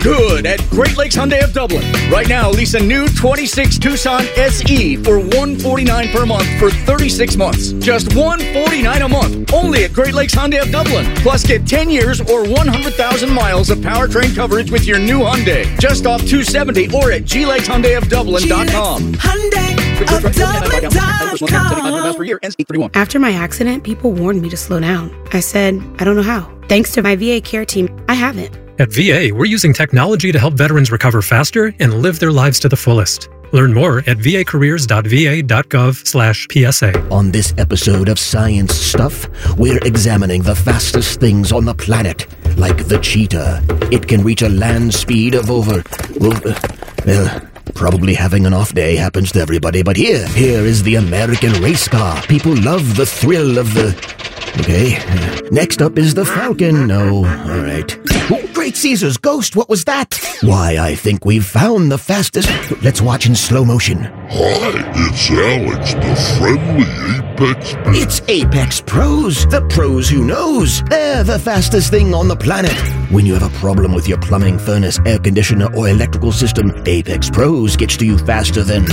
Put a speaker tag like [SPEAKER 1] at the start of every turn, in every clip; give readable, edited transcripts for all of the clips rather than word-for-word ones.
[SPEAKER 1] good at Great Lakes Hyundai of Dublin. Right now, lease a new 26 Tucson SE for $149 per month for 36 months. Just $149 a month. Only at Great Lakes Hyundai of Dublin. Plus, get 10 years or 100,000 miles of powertrain coverage with your new Hyundai. Just off 270 or at glakeshyundaiofdublin.com.
[SPEAKER 2] After my accident, people warned me to slow down. I said, I don't know how. Thanks to my VA care team, I haven't.
[SPEAKER 3] At VA, we're using technology to help veterans recover faster and live their lives to the fullest. Learn more at vacareers.va.gov/PSA.
[SPEAKER 4] On this episode of Science Stuff, we're examining the fastest things on the planet, like the cheetah. It can reach a land speed of over... probably having an off day happens to everybody, but here is the American race car. People love the thrill of the... Okay. Next up is the Falcon. No. All right. Oh, great Caesar's ghost. What was that? Why, I think we've found the fastest... Let's watch in slow motion.
[SPEAKER 5] Hi, it's Alex, the friendly Apex Pro.
[SPEAKER 4] It's Apex Pros. The pros who knows. They're the fastest thing on the planet. When you have a problem with your plumbing, furnace, air conditioner, or electrical system, Apex Pros gets to you faster than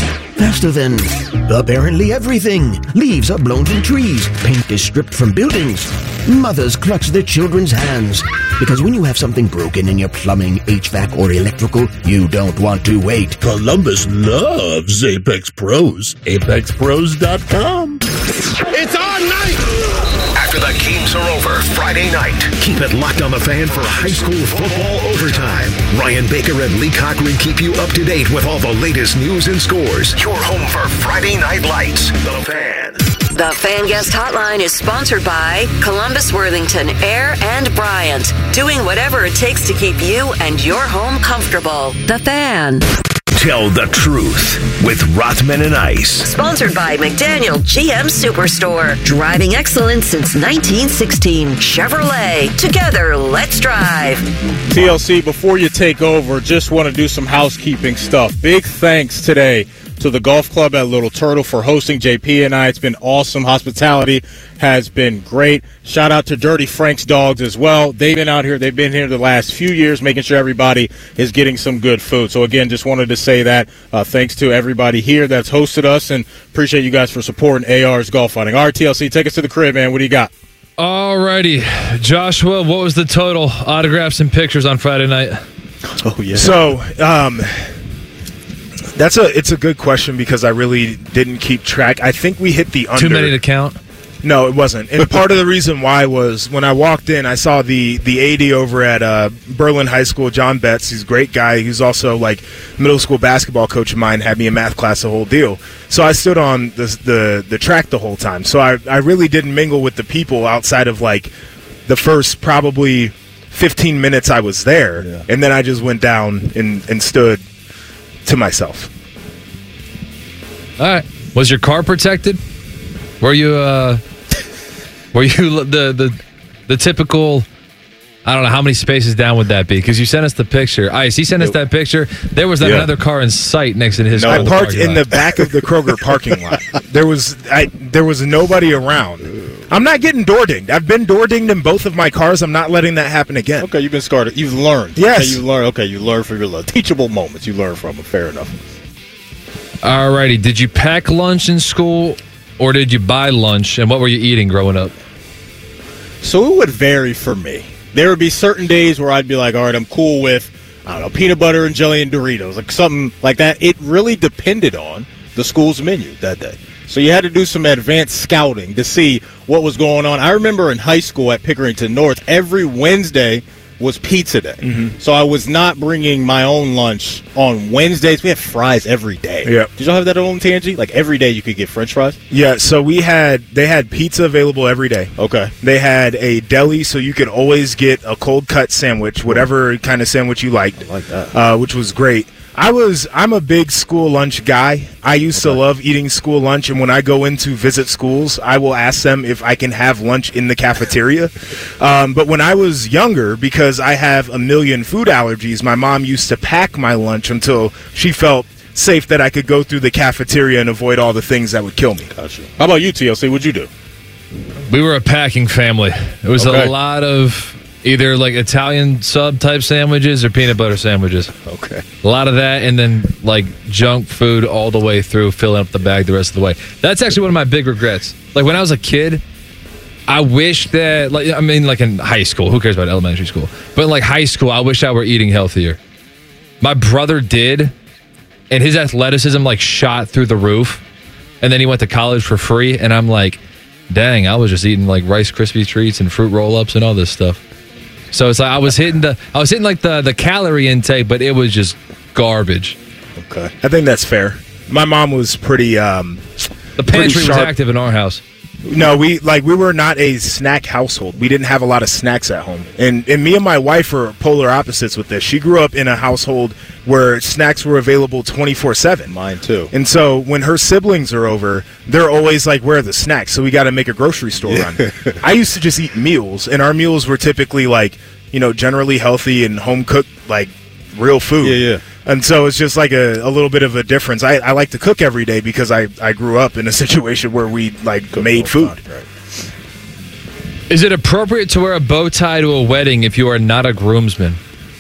[SPEAKER 4] apparently everything. Leaves are blown from trees. Paint is stripped from buildings. Mothers clutch their children's hands. Because when you have something broken in your plumbing, HVAC, or electrical, you don't want to wait.
[SPEAKER 5] Columbus loves Apex Pros. ApexPros.com.
[SPEAKER 6] It's on night!
[SPEAKER 7] After the games are over Friday night, keep it locked on The Fan for high school football overtime. Ryan Baker and Lee Cochran keep you up to date with all the latest news and scores. Your home for Friday Night Lights. The Fan.
[SPEAKER 8] The Fan Guest Hotline is sponsored by Columbus, Worthington, Air, and Bryant. Doing whatever it takes to keep you and your home comfortable. The Fan.
[SPEAKER 7] Tell the truth with Rothman and Ice.
[SPEAKER 8] Sponsored by McDaniel GM Superstore. Driving excellence since 1916. Chevrolet. Together, let's drive.
[SPEAKER 9] TLC, before you take over, just want to do some housekeeping stuff. Big thanks today to the golf club at Little Turtle for hosting JP and I. It's been awesome. Hospitality has been great. Shout out to Dirty Frank's Dogs as well. They've been out here. They've been here the last few years making sure everybody is getting some good food. So, again, just wanted to say that. Thanks to everybody here that's hosted us, and appreciate you guys for supporting AR's golf fighting. All right, TLC, take us to the crib, man. What do you got?
[SPEAKER 10] All righty. Joshua, what was the total autographs and pictures on Friday night?
[SPEAKER 11] Oh, yeah. So, it's a good question because I really didn't keep track. I think we hit the under.
[SPEAKER 10] Too many to count?
[SPEAKER 11] No, it wasn't. And part of the reason why was when I walked in, I saw the AD over at Berlin High School, John Betts. He's a great guy. He's also like middle school basketball coach of mine, had me in math class, the whole deal. So I stood on the track the whole time. So I really didn't mingle with the people outside of like the first probably 15 minutes I was there. Yeah. And then I just went down and stood to myself.
[SPEAKER 10] All right. Was your car protected? Were you the typical? I don't know how many spaces down would that be because you sent us the picture. Ice, he sent us that picture. There was another car in sight next to his.
[SPEAKER 11] No, I parked in the back of the Kroger parking lot. There was nobody around. I'm not getting door dinged. I've been door dinged in both of my cars. I'm not letting that happen again.
[SPEAKER 9] Okay, you've been scarred. You've learned.
[SPEAKER 11] Yes,
[SPEAKER 9] okay, you learn from your teachable moments. You learn from them. Fair enough.
[SPEAKER 10] All righty. Did you pack lunch in school, or did you buy lunch? And what were you eating growing up?
[SPEAKER 9] So it would vary for me. There would be certain days where I'd be like, all right, I'm cool with, I don't know, peanut butter and jelly and Doritos, like something like that. It really depended on the school's menu that day. So you had to do some advanced scouting to see what was going on. I remember in high school at Pickerington North, every Wednesday was pizza day. Mm-hmm. So I was not bringing my own lunch on Wednesdays. We had fries every day.
[SPEAKER 11] Yep.
[SPEAKER 9] Did y'all have that on Tangy? Like every day you could get French fries?
[SPEAKER 11] Yeah, so they had pizza available every day.
[SPEAKER 9] Okay.
[SPEAKER 11] They had a deli, so you could always get a cold cut sandwich, whatever kind of sandwich you liked.
[SPEAKER 9] I like that.
[SPEAKER 11] Which was great. I'm a big school lunch guy. I used to love eating school lunch, and when I go in to visit schools, I will ask them if I can have lunch in the cafeteria. But when I was younger, because I have a million food allergies, my mom used to pack my lunch until she felt safe that I could go through the cafeteria and avoid all the things that would kill me.
[SPEAKER 9] Gotcha. How about you, TLC? What'd you do?
[SPEAKER 10] We were a packing family. It was a lot of Either like Italian sub type sandwiches or peanut butter sandwiches.
[SPEAKER 9] Okay.
[SPEAKER 10] A lot of that, and then like junk food all the way through, filling up the bag the rest of the way. That's actually one of my big regrets. Like when I was a kid, I wish that, like in high school, who cares about elementary school? But in like high school, I wish I were eating healthier. My brother did, and his athleticism like shot through the roof. And then he went to college for free, and I'm like, dang, I was just eating like Rice Krispie treats and fruit roll-ups and all this stuff. So it's like I was hitting like the calorie intake, but it was just garbage.
[SPEAKER 11] Okay, I think that's fair. My mom was pretty.
[SPEAKER 10] The pantry was active in our house.
[SPEAKER 11] No, we were not a snack household. We didn't have a lot of snacks at home. And me and my wife are polar opposites with this. She grew up in a household where snacks were available 24/7.
[SPEAKER 9] Mine too.
[SPEAKER 11] And so when her siblings are over, they're always like, where are the snacks? So we got to make a grocery store run. I used to just eat meals, and our meals were typically like, generally healthy and home cooked, like real food.
[SPEAKER 9] Yeah.
[SPEAKER 11] And so it's just like a little bit of a difference. I like to cook every day because I grew up in a situation where we made food.
[SPEAKER 9] Right.
[SPEAKER 10] Is it appropriate to wear a bow tie to a wedding if you are not a groomsman?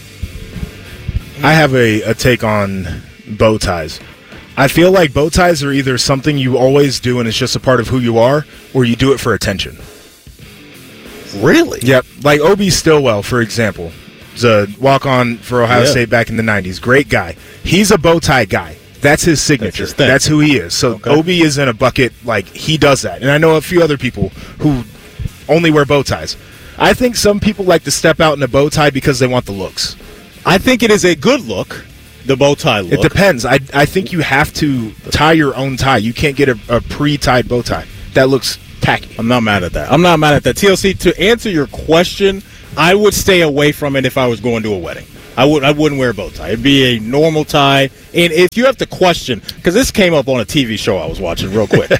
[SPEAKER 11] I have a take on bow ties. I feel like bow ties are either something you always do and it's just a part of who you are, or you do it for attention.
[SPEAKER 9] Really?
[SPEAKER 11] Yep. Like Obi Stillwell, for example. A walk-on for Ohio State back in the 90s. Great guy. He's a bow tie guy. That's his signature. That's who he is. So Obi is in a bucket, like he does that. And I know a few other people who only wear bow ties. I think some people like to step out in a bow tie because they want the looks.
[SPEAKER 9] I think it is a good look, the bow tie look.
[SPEAKER 11] It depends. I think you have to tie your own tie. You can't get a pre-tied bow tie. That looks tacky.
[SPEAKER 9] I'm not mad at that. TLC, to answer your question, I would stay away from it if I was going to a wedding. I wouldn't wear a bow tie. It'd be a normal tie. And if you have to question, because this came up on a TV show I was watching real quick.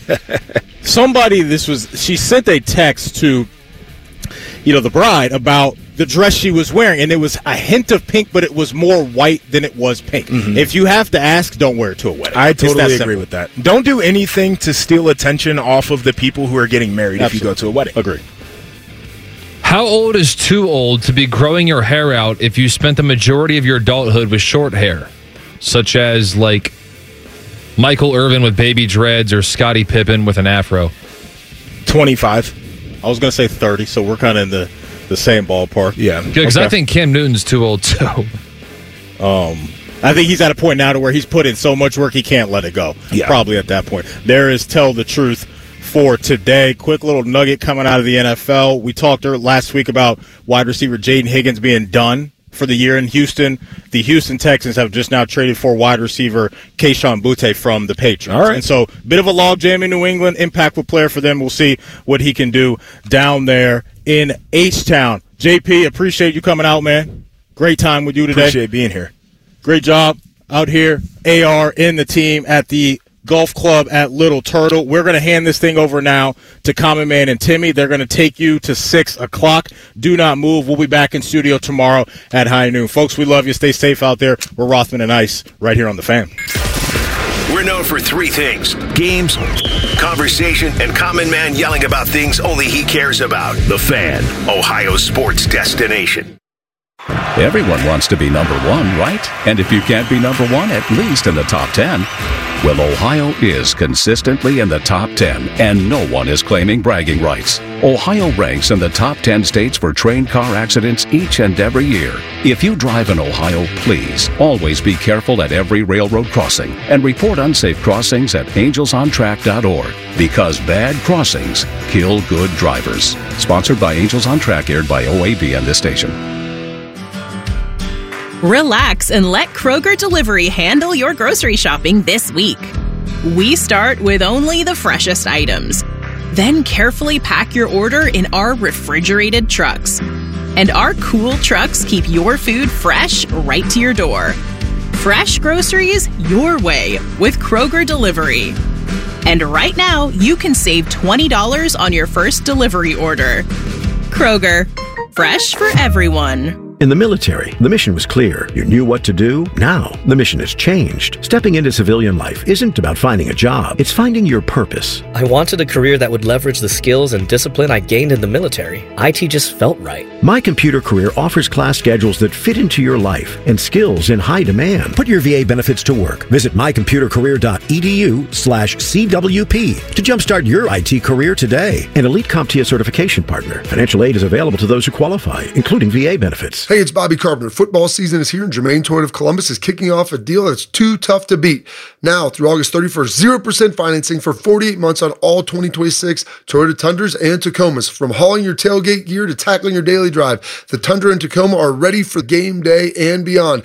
[SPEAKER 9] She sent a text to, the bride about the dress she was wearing, and it was a hint of pink, but it was more white than it was pink. Mm-hmm. If you have to ask, don't wear it to a wedding.
[SPEAKER 11] I totally agree with that. Don't do anything to steal attention off of the people who are getting married if you go to a wedding.
[SPEAKER 9] Agree.
[SPEAKER 10] How old is too old to be growing your hair out if you spent the majority of your adulthood with short hair? Such as, like, Michael Irvin with baby dreads or Scottie Pippen with an afro.
[SPEAKER 11] 25.
[SPEAKER 9] I was going to say 30, so we're kind of in the same ballpark.
[SPEAKER 11] Yeah.
[SPEAKER 10] Because I think Cam Newton's too old, too.
[SPEAKER 9] I think he's at a point now to where he's put in so much work he can't let it go.
[SPEAKER 11] Yeah.
[SPEAKER 9] Probably at that point. There is Tell the Truth for today. Quick little nugget coming out of the NFL. We talked last week about wide receiver Jaden Higgins being done for the year in Houston. The Houston Texans have just now traded for wide receiver Kayshon Boutte from the Patriots.
[SPEAKER 11] All right.
[SPEAKER 9] And so, bit of a logjam in New England. Impactful player for them. We'll see what he can do down there in H-Town. JP, appreciate you coming out, man. Great time with you today.
[SPEAKER 11] Appreciate being here.
[SPEAKER 9] Great job out here. AR in the team at the Golf Club at Little Turtle. We're going to hand this thing over now to Common Man and Timmy. They're going to take you to 6 o'clock. Do not move. We'll be back in studio tomorrow at high noon. Folks, we love you. Stay safe out there. We're Rothman and Ice right here on The Fan.
[SPEAKER 7] We're known for 3 things: games, conversation, and Common Man yelling about things only he cares about. The Fan, Ohio's sports destination.
[SPEAKER 12] Everyone wants to be number one, right? And if you can't be number one, at least in the top 10. Well, Ohio is consistently in the top 10, and no one is claiming bragging rights. Ohio ranks in the top 10 states for train car accidents each and every year. If you drive in Ohio, please always be careful at every railroad crossing and report unsafe crossings at angelsontrack.org, because bad crossings kill good drivers. Sponsored by Angels on Track, aired by OAB and this station.
[SPEAKER 13] Relax and let Kroger Delivery handle your grocery shopping this week. We start with only the freshest items. Then carefully pack your order in our refrigerated trucks. And our cool trucks keep your food fresh right to your door. Fresh groceries your way with Kroger Delivery. And right now, you can save $20 on your first delivery order. Kroger, fresh for everyone.
[SPEAKER 14] In the military, the mission was clear. You knew what to do. Now, the mission has changed. Stepping into civilian life isn't about finding a job. It's finding your purpose.
[SPEAKER 15] I wanted a career that would leverage the skills and discipline I gained in the military. IT just felt right.
[SPEAKER 14] My Computer Career offers class schedules that fit into your life and skills in high demand. Put your VA benefits to work. Visit mycomputercareer.edu/CWP to jumpstart your IT career today. An Elite CompTIA certification partner. Financial aid is available to those who qualify, including VA benefits.
[SPEAKER 16] Hey, it's Bobby Carpenter. Football season is here, and Germain Toyota of Columbus is kicking off a deal that's too tough to beat. Now, through August 31st, 0% financing for 48 months on all 2026 Toyota Tundras and Tacomas. From hauling your tailgate gear to tackling your daily drive, the Tundra and Tacoma are ready for game day and beyond.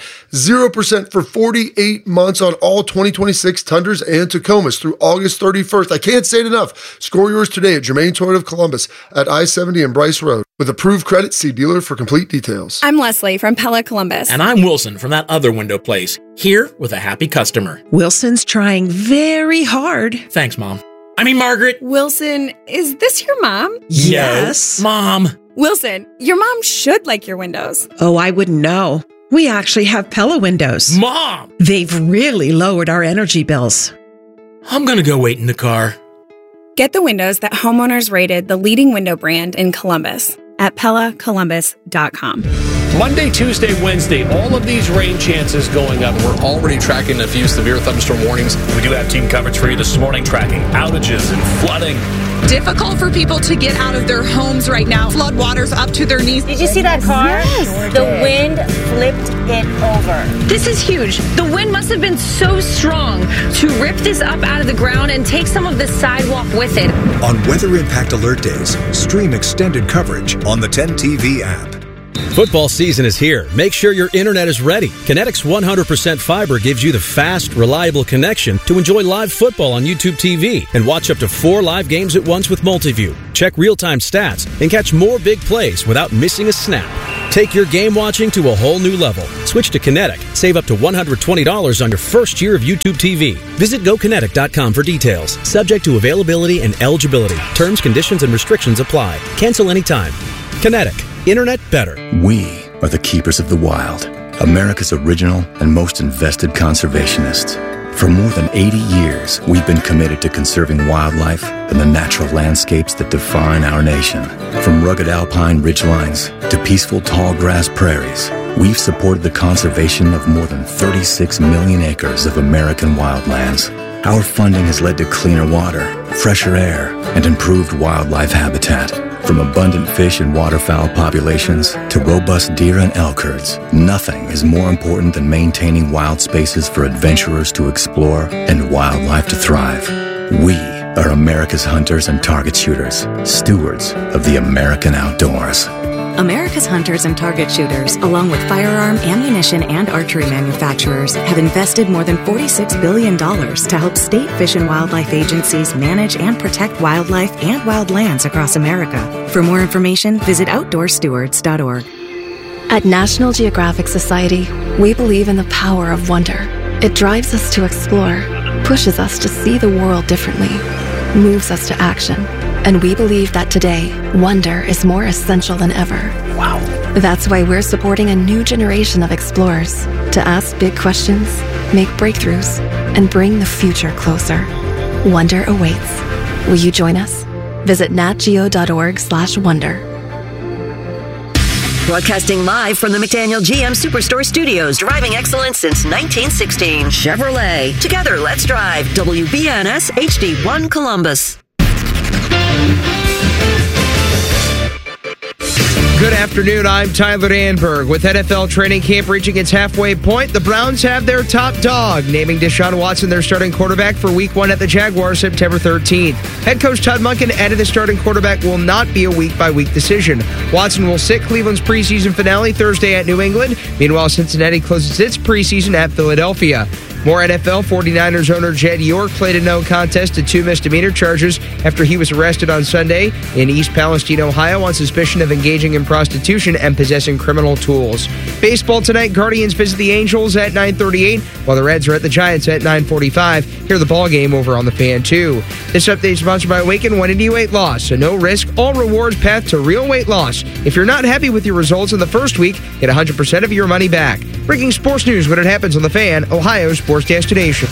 [SPEAKER 16] 0% for 48 months on all 2026 Tundras and Tacomas through August 31st. I can't say it enough. Score yours today at Germain Toyota of Columbus at I-70 and Bryce Road. With approved credit, see dealer for complete details.
[SPEAKER 17] I'm Leslie from Pella Columbus.
[SPEAKER 18] And I'm Wilson from that other window place, here with a happy customer.
[SPEAKER 19] Wilson's trying very hard.
[SPEAKER 18] Thanks, Mom. I mean, Margaret.
[SPEAKER 17] Wilson, is this your mom?
[SPEAKER 19] Yes.
[SPEAKER 18] Mom.
[SPEAKER 17] Wilson, your mom should like your windows.
[SPEAKER 19] Oh, I wouldn't know. We actually have Pella windows.
[SPEAKER 18] Mom!
[SPEAKER 19] They've really lowered our energy bills.
[SPEAKER 18] I'm gonna go wait in the car.
[SPEAKER 17] Get the windows that homeowners rated the leading window brand in Columbus at PellaColumbus.com.
[SPEAKER 20] Monday, Tuesday, Wednesday, all of these rain chances going up. We're already tracking a few severe thunderstorm warnings.
[SPEAKER 21] We do have team coverage for you this morning, tracking outages and flooding.
[SPEAKER 22] Difficult for people to get out of their homes right now. Flood waters up to their knees.
[SPEAKER 23] Did you see that car? Yes. The wind flipped it over.
[SPEAKER 24] This is huge. The wind must have been so strong to rip this up out of the ground and take some of the sidewalk with it.
[SPEAKER 25] On Weather Impact Alert Days, stream extended coverage on the 10 TV app.
[SPEAKER 26] Football season is here. Make sure your internet is ready. Kinetic's 100% fiber gives you the fast, reliable connection to enjoy live football on YouTube TV and watch up to 4 live games at once with Multiview. Check real-time stats and catch more big plays without missing a snap. Take your game watching to a whole new level. Switch to Kinetic. Save up to $120 on your first year of YouTube TV. Visit GoKinetic.com for details. Subject to availability and eligibility. Terms, conditions, and restrictions apply. Cancel anytime. Kinetic. Internet better.
[SPEAKER 27] We are the keepers of the wild, America's original and most invested conservationists. For more than 80 years, we've been committed to conserving wildlife and the natural landscapes that define our nation. From rugged alpine ridgelines to peaceful tall grass prairies, we've supported the conservation of more than 36 million acres of American wildlands. Our funding has led to cleaner water, fresher air, and improved wildlife habitat. From abundant fish and waterfowl populations to robust deer and elk herds, nothing is more important than maintaining wild spaces for adventurers to explore and wildlife to thrive. We are America's hunters and target shooters, stewards of the American outdoors.
[SPEAKER 28] America's hunters and target shooters, along with firearm, ammunition, and archery manufacturers, have invested more than $46 billion to help state fish and wildlife agencies manage and protect wildlife and wildlands across America. For more information, visit OutdoorStewards.org.
[SPEAKER 29] At National Geographic Society, we believe in the power of wonder. It drives us to explore, pushes us to see the world differently, moves us to action. And we believe that today, wonder is more essential than ever. Wow. That's why we're supporting a new generation of explorers to ask big questions, make breakthroughs, and bring the future closer. Wonder awaits. Will you join us? Visit natgeo.org/wonder.
[SPEAKER 8] Broadcasting live from the McDaniel GM Superstore Studios. Driving excellence since 1916. Chevrolet. Together, let's drive. WBNS HD1 Columbus.
[SPEAKER 30] Good afternoon, I'm Tyler Danberg. With NFL training camp reaching its halfway point, the Browns have their top dog, naming Deshaun Watson their starting quarterback for Week 1 at the Jaguars September 13th. Head coach Todd Monken added the starting quarterback will not be a week-by-week decision. Watson will sit Cleveland's preseason finale Thursday at New England. Meanwhile, Cincinnati closes its preseason at Philadelphia. More NFL. 49ers owner Jed York played a no contest to 2 misdemeanor charges after he was arrested on Sunday in East Palestine, Ohio on suspicion of engaging in prostitution and possessing criminal tools. Baseball tonight, Guardians visit the Angels at 9:38, while the Reds are at the Giants at 9:45. Hear the ball game over on the Fan 2. This update is sponsored by Awaken 180 Weight Loss, a no-risk, all-rewards path to real weight loss. If you're not happy with your results in the first week, get 100% of your money back. Breaking sports news when it happens on the Fan, Ohio's sports destination.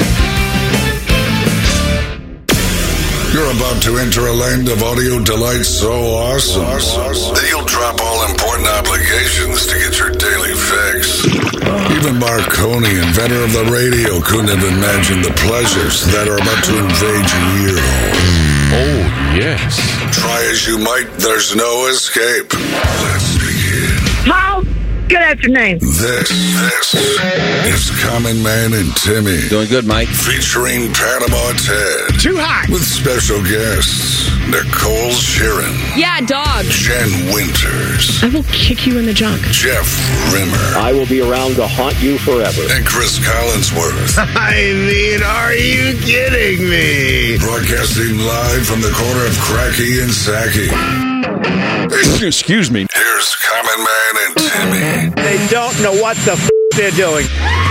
[SPEAKER 1] You're about to enter a land of audio delight so awesome that you'll drop all important obligations to get your daily fix. Even Marconi, inventor of the radio, couldn't have imagined the pleasures that are about to invade your ear hole.
[SPEAKER 2] Oh, yes.
[SPEAKER 1] Try as you might, there's no escape. Let's begin.
[SPEAKER 3] How? Good afternoon.
[SPEAKER 1] This is Common Man and Timmy.
[SPEAKER 4] Doing good, Mike.
[SPEAKER 1] Featuring Panama Ted.
[SPEAKER 3] Too hot.
[SPEAKER 1] With special guests, Nicole Sheeran.
[SPEAKER 24] Yeah, dog.
[SPEAKER 1] Jen Winters.
[SPEAKER 3] I will kick you in the junk.
[SPEAKER 1] Jeff Rimmer.
[SPEAKER 4] I will be around to haunt you forever.
[SPEAKER 1] And Chris Collinsworth.
[SPEAKER 3] I mean, are you kidding me?
[SPEAKER 1] Broadcasting live from the corner of Cracky and Sacky.
[SPEAKER 4] Excuse me.
[SPEAKER 1] Here's Common Man and Timmy.
[SPEAKER 3] They don't know what the they're doing.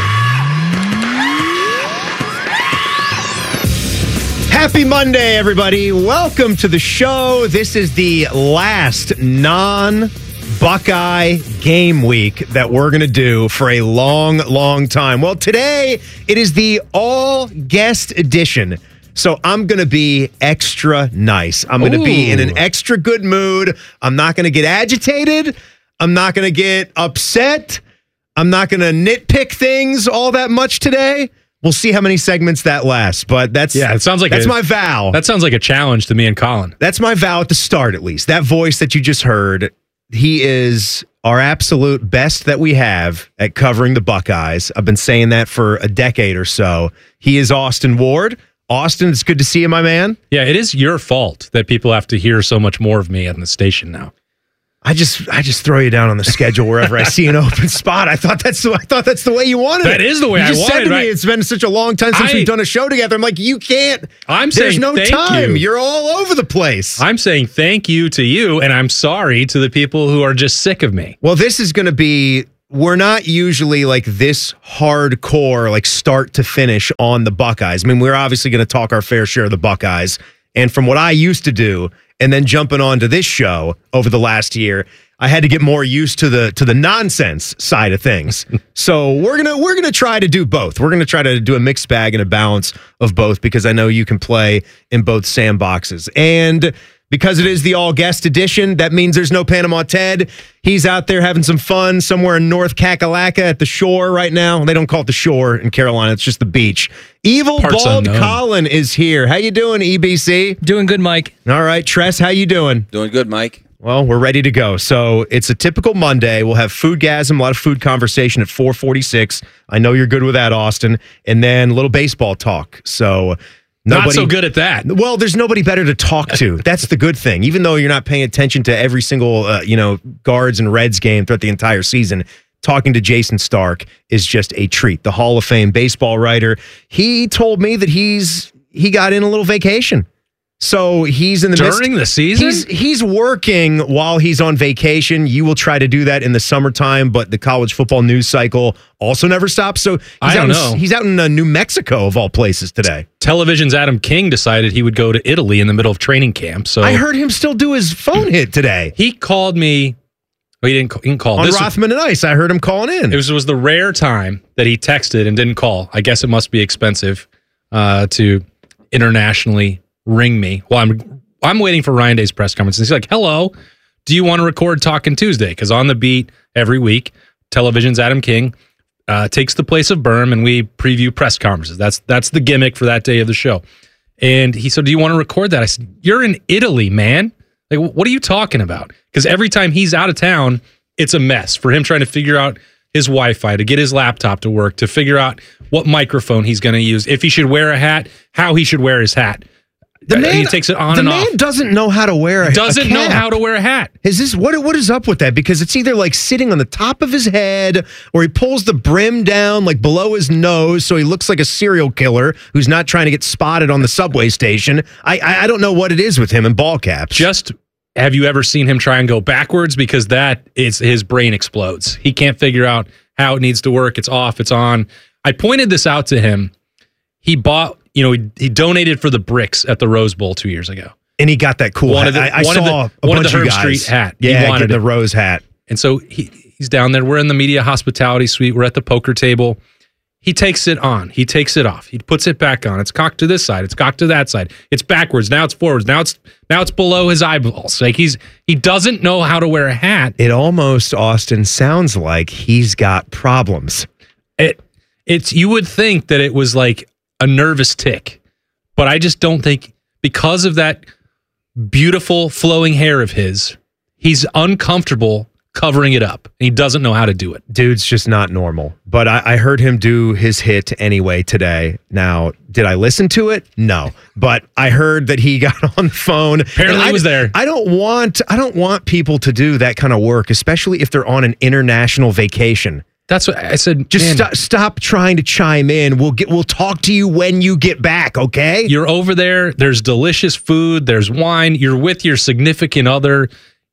[SPEAKER 5] Happy Monday, everybody. Welcome to the show. This is the last non-Buckeye game week that we're going to do for a long, long time. Well, today it is the all-guest edition. So I'm going to be extra nice. I'm going to be in an extra good mood. I'm not going to get agitated. I'm not going to get upset. I'm not going to nitpick things all that much today. We'll see how many segments that lasts, but it sounds like that's my vow.
[SPEAKER 20] That sounds like a challenge to me and Colin.
[SPEAKER 5] That's my vow at the start, at least. That voice that you just heard, he is our absolute best that we have at covering the Buckeyes. I've been saying that for a decade or so. He is Austin Ward. Austin, it's good to see you, my man.
[SPEAKER 20] Yeah, it is your fault that people have to hear so much more of me on the station now.
[SPEAKER 5] I just throw you down on the schedule wherever I see an open spot. I thought that's the way you wanted it.
[SPEAKER 20] That is the way I wanted it.
[SPEAKER 5] You said to me, it's been such a long time since we've done a show together. I'm like, you can't. There's no time. You're all over the place.
[SPEAKER 20] I'm saying thank you to you, and I'm sorry to the people who are just sick of me.
[SPEAKER 5] Well, this is going to be. We're not usually like this hardcore, like start to finish on the Buckeyes. I mean, we're obviously going to talk our fair share of the Buckeyes. And from what I used to do, and then jumping onto this show over the last year, I had to get more used to the nonsense side of things. So we're gonna try to do both. We're gonna try to do a mixed bag and a balance of both because I know you can play in both sandboxes. And because it is the all-guest edition, that means there's no Panama Ted. He's out there having some fun somewhere in North Kakalaka at the shore right now. They don't call it the shore in Carolina. It's just the beach. Evil
[SPEAKER 20] Parts
[SPEAKER 5] Bald
[SPEAKER 20] unknown.
[SPEAKER 5] Colin is here. How you doing, EBC?
[SPEAKER 6] Doing good, Mike.
[SPEAKER 5] All right, Tress, how you doing?
[SPEAKER 4] Doing good, Mike.
[SPEAKER 5] Well, we're ready to go. So it's a typical Monday. We'll have foodgasm, a lot of food conversation at 4:46. I know you're good with that, Austin. And then a little baseball talk. So
[SPEAKER 20] not so good at that.
[SPEAKER 5] Well, there's nobody better to talk to. That's the good thing. Even though you're not paying attention to every single, Guards and Reds game throughout the entire season, talking to Jason Stark is just a treat. The Hall of Fame baseball writer. He told me that he got in a little vacation. So he's in the
[SPEAKER 20] during the season.
[SPEAKER 5] He's working while he's on vacation. You will try to do that in the summertime, but the college football news cycle also never stops. So he's out in New Mexico of all places today.
[SPEAKER 20] Television's Adam King decided he would go to Italy in the middle of training camp. So
[SPEAKER 5] I heard him still do his phone hit today.
[SPEAKER 20] He called me. Well, he didn't call.
[SPEAKER 5] On Rothman and Ice, I heard him calling in.
[SPEAKER 20] It was the rare time that he texted and didn't call. I guess it must be expensive to internationally ring me. Well, I'm waiting for Ryan Day's press conference. And he's like, hello, do you want to record Talking Tuesday? Because on the beat every week, Television's Adam King takes the place of Berm and we preview press conferences. That's the gimmick for that day of the show. And he said, do you want to record that? I said, you're in Italy, man. Like, what are you talking about? Because every time he's out of town, it's a mess for him trying to figure out his Wi-Fi, to get his laptop to work, to figure out what microphone he's going to use, if he should wear a hat, how he should wear his hat. He takes it on and off.
[SPEAKER 5] The man doesn't know how to wear a hat.
[SPEAKER 20] Doesn't know how to wear a hat.
[SPEAKER 5] Is this what is up with that? Because it's either like sitting on the top of his head, or he pulls the brim down like below his nose, so he looks like a serial killer who's not trying to get spotted on the subway station. I don't know what it is with him in ball caps.
[SPEAKER 20] Just have you ever seen him try and go backwards? Because that is his brain explodes. He can't figure out how it needs to work. It's off. It's on. I pointed this out to him. He bought. He donated for the bricks at the Rose Bowl 2 years ago.
[SPEAKER 5] And he got that cool hat. I saw a bunch of
[SPEAKER 20] Herb
[SPEAKER 5] guys.
[SPEAKER 20] Street hat.
[SPEAKER 5] Yeah,
[SPEAKER 20] he wanted
[SPEAKER 5] the Rose hat.
[SPEAKER 20] And so he's down there. We're in the media hospitality suite. We're at the poker table. He takes it on. He takes it off. He puts it back on. It's cocked to this side. It's cocked to that side. It's backwards. Now it's forwards. Now it's below his eyeballs. Like he doesn't know how to wear a hat.
[SPEAKER 5] It almost, Austin, sounds like he's got problems.
[SPEAKER 20] It's you would think that it was like a nervous tick. But I just don't think, because of that beautiful flowing hair of his, he's uncomfortable covering it up. And he doesn't know how to do it.
[SPEAKER 5] Dude's just not normal. But I heard him do his hit anyway today. Now, did I listen to it? No. But I heard that he got on the phone.
[SPEAKER 20] Apparently he was there.
[SPEAKER 5] I don't want people to do that kind of work, especially if they're on an international vacation.
[SPEAKER 20] That's what I said.
[SPEAKER 5] Just stop trying to chime in. We'll talk to you when you get back, okay?
[SPEAKER 20] You're over there. There's delicious food. There's wine. You're with your significant other.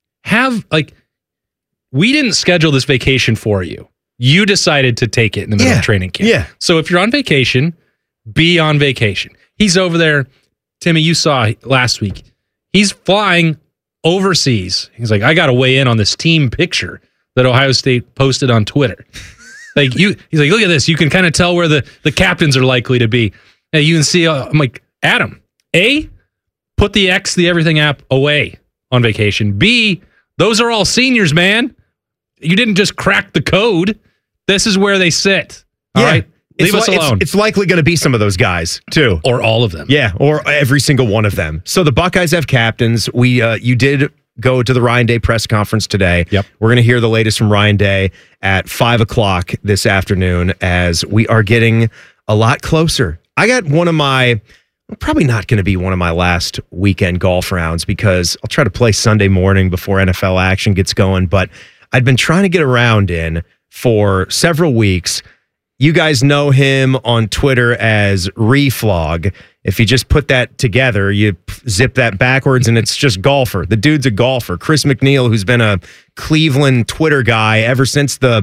[SPEAKER 20] We didn't schedule this vacation for you. You decided to take it in the middle of training camp.
[SPEAKER 5] Yeah.
[SPEAKER 20] So if you're on vacation, be on vacation. He's over there. Timmy, you saw last week. He's flying overseas. He's like, I got to weigh in on this team picture that Ohio State posted on Twitter. He's like, look at this. You can kind of tell where the captains are likely to be. And you can see, I'm like, Adam, A, put the everything app away on vacation. B, those are all seniors, man. You didn't just crack the code. This is where they sit. All right? Leave us alone.
[SPEAKER 5] It's likely going to be some of those guys, too.
[SPEAKER 20] Or all of them.
[SPEAKER 5] Yeah, or every single one of them. So the Buckeyes have captains. You did go to the Ryan Day press conference today.
[SPEAKER 20] Yep.
[SPEAKER 5] We're going to hear the latest from Ryan Day at 5 o'clock this afternoon as we are getting a lot closer. I got probably not going to be one of my last weekend golf rounds because I'll try to play Sunday morning before NFL action gets going, but I'd been trying to get around in for several weeks. You guys know him on Twitter as Reflog. If you just put that together, you zip that backwards and it's just golfer. The dude's a golfer. Chris McNeil, who's been a Cleveland Twitter guy ever since the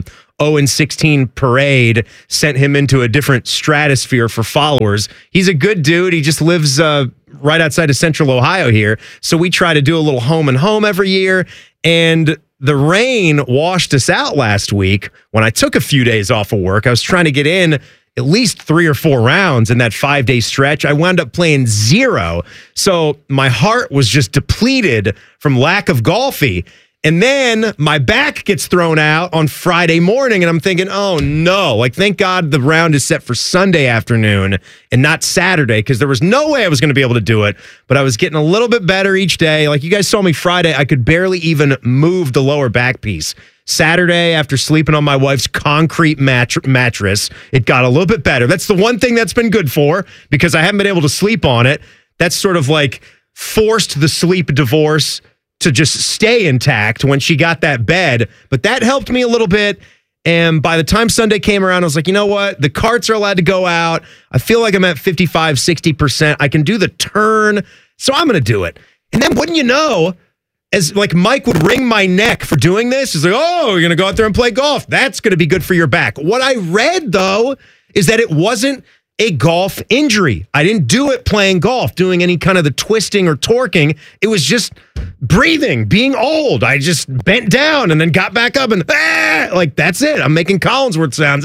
[SPEAKER 5] 0-16 parade sent him into a different stratosphere for followers. He's a good dude. He just lives right outside of Central Ohio here. So we try to do a little home and home every year. And the rain washed us out last week. When I took a few days off of work, I was trying to get in at least 3 or 4 rounds in that 5-day stretch. I wound up playing 0. So my heart was just depleted from lack of golfy. And then my back gets thrown out on Friday morning, and I'm thinking, oh no, thank God the round is set for Sunday afternoon and not Saturday, because there was no way I was going to be able to do it. But I was getting a little bit better each day. Like you guys saw me Friday, I could barely even move the lower back piece. Saturday, after sleeping on my wife's concrete mattress, it got a little bit better. That's the one thing that's been good for, because I haven't been able to sleep on it. That's sort of like forced the sleep divorce to just stay intact when she got that bed. But that helped me a little bit. And by the time Sunday came around, I was like, you know what? The carts are allowed to go out. I feel like I'm at 55, 60%. I can do the turn. So I'm going to do it. And then wouldn't you know, as like Mike would wring my neck for doing this, he's like, oh, you're going to go out there and play golf. That's going to be good for your back. What I read, though, is that it wasn't a golf injury. I didn't do it playing golf, doing any kind of the twisting or torquing. It was just breathing, being old. I just bent down and then got back up and like that's it. I'm making Collinsworth sounds.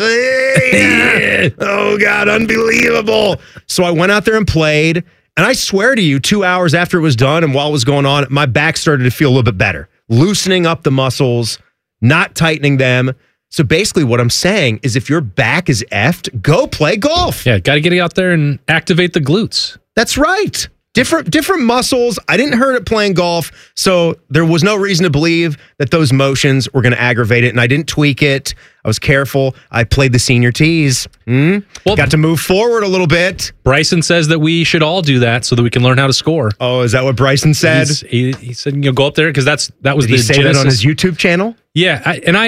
[SPEAKER 5] Oh God, unbelievable. So I went out there and played, and I swear to you, 2 hours after it was done and while it was going on, my back started to feel a little bit better. Loosening up the muscles, not tightening them. So basically what I'm saying is if your back is effed, go play golf.
[SPEAKER 20] Yeah, got to get out there and activate the glutes.
[SPEAKER 5] That's right. Different muscles. I didn't hurt it playing golf, so there was no reason to believe that those motions were going to aggravate it, and I didn't tweak it. I was careful. I played the senior tees. Well, got to move forward a little bit.
[SPEAKER 20] Bryson says that we should all do that so that we can learn how to score.
[SPEAKER 5] Oh, is that what Bryson said?
[SPEAKER 20] He said, go up there because that was
[SPEAKER 5] Did
[SPEAKER 20] the
[SPEAKER 5] he say
[SPEAKER 20] genesis.
[SPEAKER 5] that on his YouTube channel?
[SPEAKER 20] Yeah,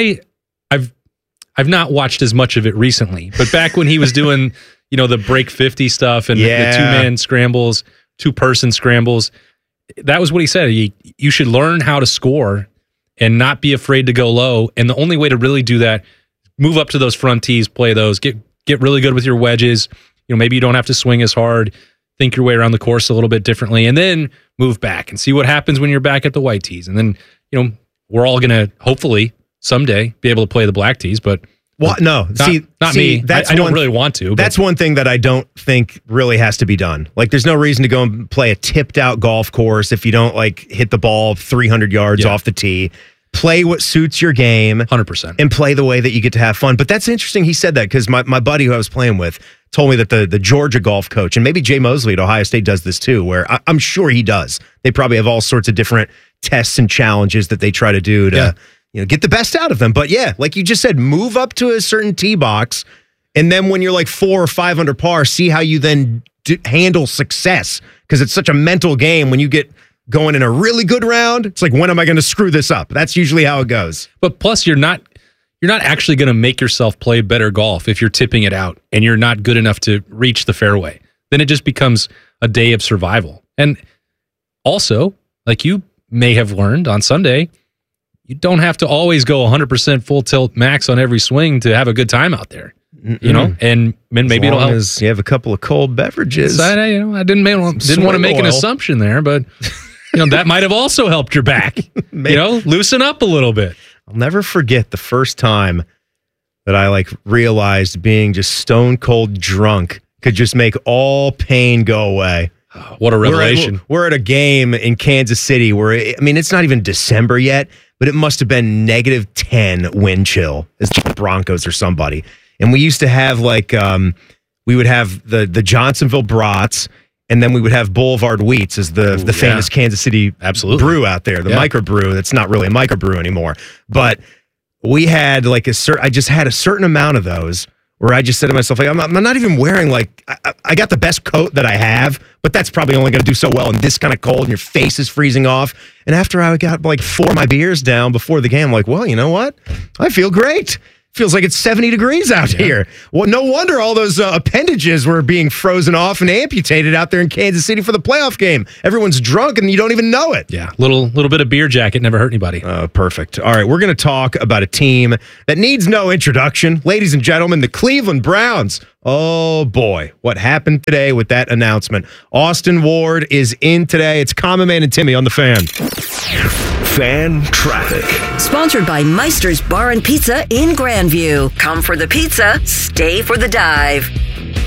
[SPEAKER 20] I've not watched as much of it recently, but back when he was doing, the break 50 stuff and the 2-man scrambles, 2-person scrambles, that was what he said. You should learn how to score and not be afraid to go low. And the only way to really do that, move up to those front tees, play those, get really good with your wedges. Maybe you don't have to swing as hard, think your way around the course a little bit differently, and then move back and see what happens when you're back at the white tees. And then, we're all going to hopefully someday be able to play the black tees, but
[SPEAKER 5] no,
[SPEAKER 20] not me. I don't really want to.
[SPEAKER 5] That's one thing that I don't think really has to be done. Like, there's no reason to go and play a tipped out golf course if you don't hit the ball 300 yards off the tee. Play what suits your game,
[SPEAKER 20] 100%,
[SPEAKER 5] and play the way that you get to have fun. But that's interesting. He said that because my buddy who I was playing with told me that the Georgia golf coach, and maybe Jay Mosley at Ohio State does this too, where I'm sure he does. They probably have all sorts of different tests and challenges that they try to do to. Get the best out of them. But yeah, like you just said, move up to a certain tee box, and then when you're 4 or 5 under par, see how you then handle success, because it's such a mental game. When you get going in a really good round, it's like, when am I going to screw this up? That's usually how it goes.
[SPEAKER 20] But plus, you're not actually going to make yourself play better golf if you're tipping it out and you're not good enough to reach the fairway. Then it just becomes a day of survival. And also, like you may have learned on Sunday, you don't have to always go 100% full tilt max on every swing to have a good time out there, and maybe it'll help.
[SPEAKER 5] As you have a couple of cold beverages.
[SPEAKER 20] I didn't want to make an assumption there, but that might have also helped your back. Loosen up a little bit.
[SPEAKER 5] I'll never forget the first time that I realized being just stone cold drunk could just make all pain go away.
[SPEAKER 20] Oh, what a revelation.
[SPEAKER 5] We're at a game in Kansas City where, it's not even December yet, but it must have been -10 wind chill. It's the Broncos or somebody. And we used to have we would have the Johnsonville Brats, and then we would have Boulevard Wheats as the famous Kansas City brew out there, the microbrew. That's not really a microbrew anymore. But we had I just had a certain amount of those where I just said to myself, I'm not even wearing I got the best coat that I have, but that's probably only going to do so well in this kind of cold and your face is freezing off. And after I got 4 of my beers down before the game, I'm like, well, you know what? I feel great. Feels like it's 70 degrees out here. Well, no wonder all those appendages were being frozen off and amputated out there in Kansas City for the playoff game. Everyone's drunk and you don't even know it.
[SPEAKER 20] Yeah, little bit of beer jacket never hurt anybody.
[SPEAKER 5] Perfect. All right, we're going to talk about a team that needs no introduction. Ladies and gentlemen, the Cleveland Browns. Oh, boy. What happened today with that announcement? Austin Ward is in today. It's Common Man and Timmy on The Fan.
[SPEAKER 2] Fan Traffic.
[SPEAKER 8] Sponsored by Meister's Bar and Pizza in Grandview. Come for the pizza, stay for the dive.